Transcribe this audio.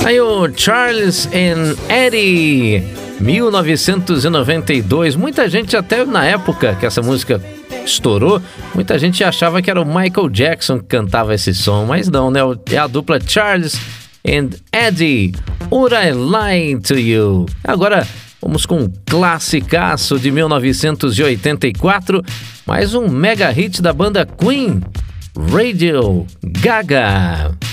Aí o Charles and Eddie, 1992. Muita gente, até na época que essa música estourou, muita gente achava que era o Michael Jackson que cantava esse som, mas não, né? É a dupla Charles and Eddie, Would I Lie to You? Agora vamos com um classicaço de 1984, mais um mega hit da banda Queen, Radio Gaga.